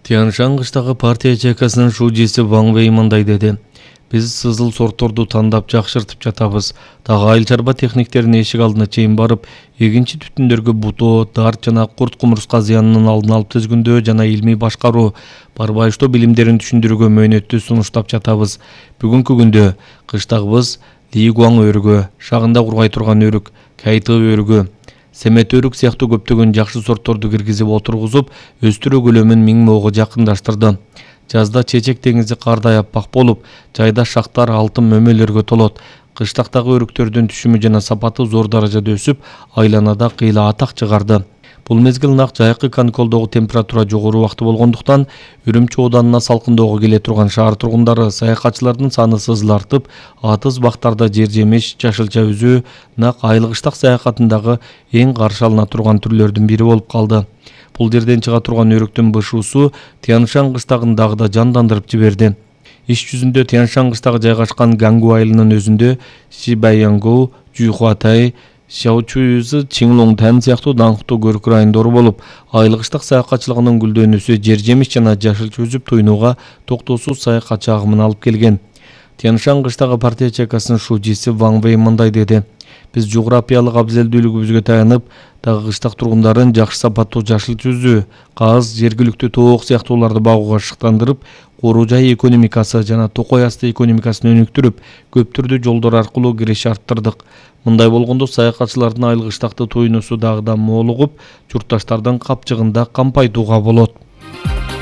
Тянь-Шань кыштагы партия чайкасынын шуудиси Ван Вэй мындай деди. Биз сызыл сортторду тандап жакшыртып жатабыз. Дагы айыл чарба техниктеринин эшик алдына чейин барып, эгинчи түтүндөргө бутоо, дарт жана курт кумурска зыянынын алдын алып түзгүндөө жана илмий башкаруу, барбайыштоо билимдерин түшүндүрүүгө мөөнөттүү сунуштап жатабыз. Бүгүнкү күндө кыштагыбыз Лигуаң өрүгө, шагында кургай турган өрүк, Кайты өрүгө, Семет өрүк сыяктуу көптөгөн жакшы сортторду киргизип отургузуп, өстүрүү көлөмүн 1000 моого жакындаштырды. Жазда чечек деңизи кардай аппак болуп, жайда шактар алтын мөмөлөргө толот. Кыштактагы өрүктөрдүн түшүмү жана сапаты зор даражада өсүп, айланада кыйла атак чыгарды. Бул мезгил нак жайкы каникулдогу температура жогору убакыты болгондуктан, Үрүмчү ооданына салкындоого келе турган шаар тургундары саякатчылардын саны сызыл артып, атыз бактарда жер жемиш, жашылча үзүү нак айыл кыштак саякатындагы эң каршы алына турган түрлөрдүн бири болуп калды. Бул жерден чыга турган өрүктүн бышуусу Тянь-Шань кыштагын дагы да жандандырып жиберди. Иш жүзүндө Тянь-Шань кыштагы жайгашкан Гангу айылынын өзүндө Шибайянгу, Жуйхуатай, Шаочуюзы, Чинглонгтан сыяктуу даңктуу көрүк райондору болуп, айыл кыштак саякатчылыгынын гүлдөнүүсү жер жемиш жана жашылча үзүп туйнууга токтоосуз саякатчы агымын алып келген. Тянь-Шань кыштагы партия чайкасынын шуудиси Ван Вэй мындай деди. Биз жографиялык абзелдүүлүгүбүзгө таянып, дагы кыштак тургундарын жакшы сапаттуу жашылча үзүү, каз, жергиликтүү тоок сыяктууларды багууга шыктандырып, коруу жай экономикасы жана токой асты экономикасын өнүктүрүп, көп түрдүү жолдор аркылуу киреш арттырдык. Мындай болгондо саякатчылардын айыл кыштакты туйнуусу дагы да молугуп, журтташтардын капчыгында кампайтууга болот.